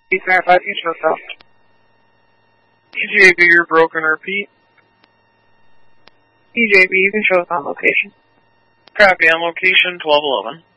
Please verify you can show yourself. EJB, you're broken, repeat. EJB, you can show us on location. Copy, on location 1211.